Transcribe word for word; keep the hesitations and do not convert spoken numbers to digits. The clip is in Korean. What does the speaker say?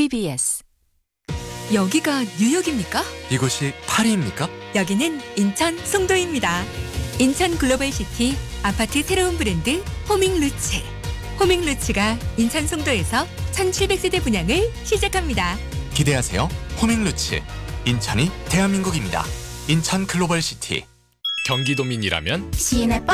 티비에스. 여기가 뉴욕입니까? 이곳이 파리입니까? 여기는 인천 송도입니다. 인천 글로벌시티 아파트 새로운 브랜드 호밍루츠. 호밍루츠가 인천 송도에서 천칠백 세대 분양을 시작합니다. 기대하세요. 호밍루츠. 인천이 대한민국입니다. 인천 글로벌시티. 경기도민이라면 시내